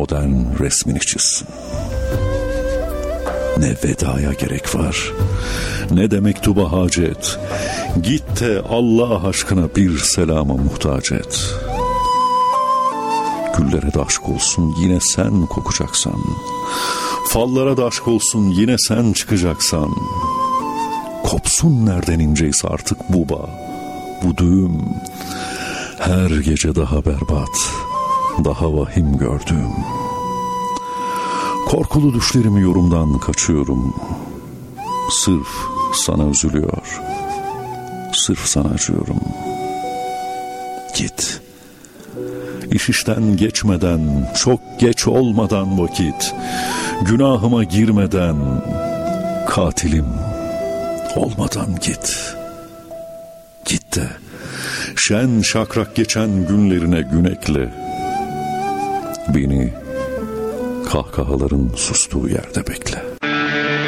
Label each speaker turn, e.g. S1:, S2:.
S1: modern resmini çizsin. Ne vedaya gerek var, ne de mektuba hacet. Git de Allah aşkına bir selama muhtaç et. Güllere de aşk olsun yine sen kokacaksan, fallara da aşk olsun yine sen çıkacaksan, kopsun nereden inceyse artık bu bağ, bu düğüm. Her gece daha berbat, daha vahim gördüğüm. Korkulu düşlerimi yorumdan kaçıyorum. Sırf sana üzülüyor, sırf sana acıyorum. Git. İş işten geçmeden, çok geç olmadan vakit, günahıma girmeden, katilim olmadan git. Git de şen şakrak geçen günlerine gün ekle. Beni kahkahaların sustuğu yerde bekle.